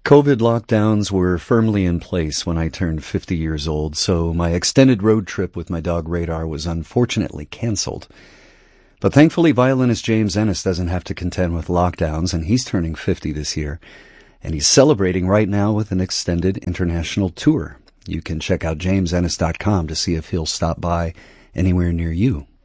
COVID lockdowns were firmly in place when I turned 50 years old, so my extended road trip with my dog Radar was unfortunately canceled. But thankfully, violinist James Ennis doesn't have to contend with lockdowns, and he's turning 50 this year. And he's celebrating right now with an extended international tour. You can check out jamesennis.com to see if he'll stop by anywhere near you.